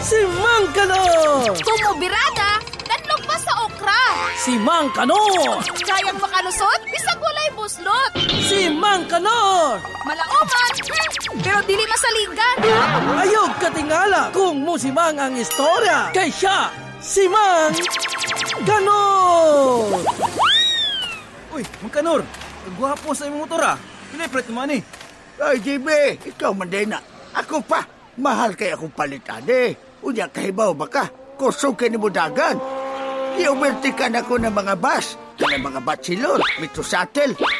Si Mang Kanor! Kumubirada, kanlog pa sa okra. Si Mang Kanor! Kayang makalusot, bisag walay buslot. Si Mang Kanor! Malaoman, pero dili masaligan. Ayog katingala kung musimang ang istorya. Kay siya, si Mang Kanor! Uy, Mang Kanor, gwapo sa imong motor ah. Pinipret naman eh. Ay, JB, ikaw man din na. Ako pa, mahal kay akong palitan eh. Unya kahibaw ba ka? Kusog ka ni mo dagan. Iubertikan ako ng mga bus, ng mga batsilor, Metro Shuttle,